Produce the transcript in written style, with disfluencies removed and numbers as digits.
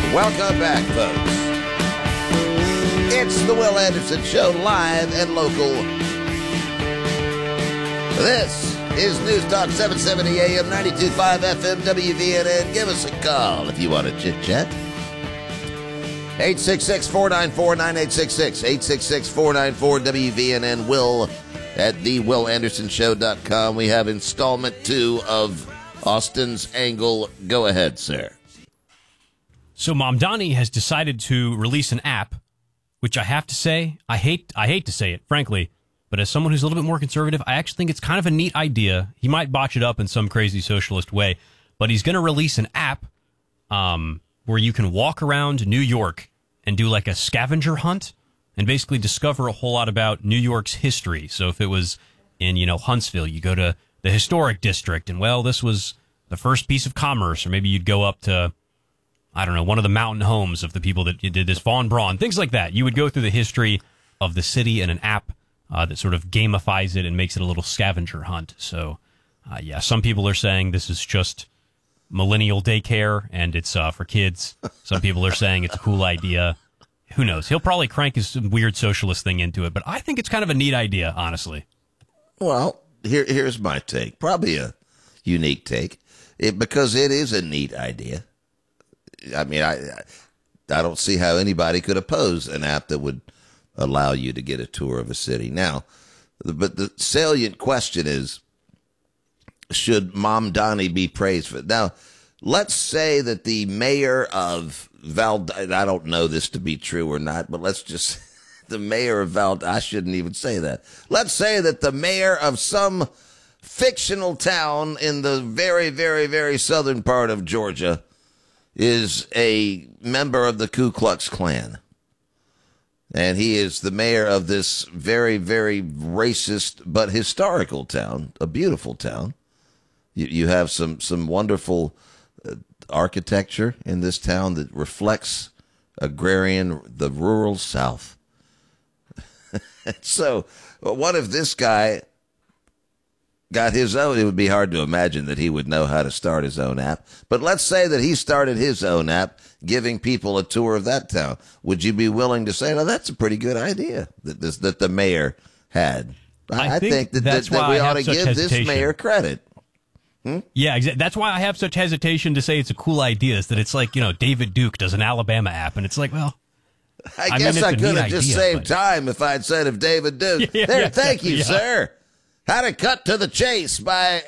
Welcome back, folks. It's the Will Anderson Show, live and local. This is News Talk 770 AM, 92.5 FM, WVNN. Give us a call if you want to chit-chat. 866-494-9866. 866-494-WVNN. Will at thewillandersonshow.com. We have installment 2 of Austin's Angle. Go ahead, sir. So Mamdani has decided to release an app, which I have to say, I hate to say it, frankly, but as someone who's a little bit more conservative, I actually think it's kind of a neat idea. He might botch it up in some crazy socialist way, but he's going to release an app where you can walk around New York and do like a scavenger hunt and basically discover a whole lot about New York's history. So if it was in, Huntsville, you go to the historic district and, well, this was the first piece of commerce, or maybe you'd go up to, I don't know, one of the mountain homes of the people that did this, Von Braun, things like that. You would go through the history of the city in an app that sort of gamifies it and makes it a little scavenger hunt. So, yeah, some people are saying this is just millennial daycare and it's for kids. Some people are saying it's a cool idea. Who knows? He'll probably crank his weird socialist thing into it, but I think it's kind of a neat idea, honestly. Well, here's my take. Probably a unique take, because it is a neat idea. I mean, I don't see how anybody could oppose an app that would allow you to get a tour of a city. Now, but the salient question is, should Mamdani be praised for it? Now, let's say that the mayor of I don't know this to be true or not, but let's just, the mayor of I shouldn't even say that. Let's say that the mayor of some fictional town in the very, very, very southern part of Georgia is a member of the Ku Klux Klan. And he is the mayor of this very, very racist but historical town, a beautiful town. You have some wonderful architecture in this town that reflects the rural South. So what if this guy got his own? It would be hard to imagine that he would know how to start his own app. But let's say that he started his own app, giving people a tour of that town. Would you be willing to say, no, that's a pretty good idea that the mayor had? I think that we ought to give this mayor credit. Yeah, exactly. That's why I have such hesitation to say it's a cool idea, is that it's like, David Duke does an Alabama app, and it's like, well, I guess I could have just saved time if I'd said of David Duke. Thank you, sir. How to Cut to the Chase by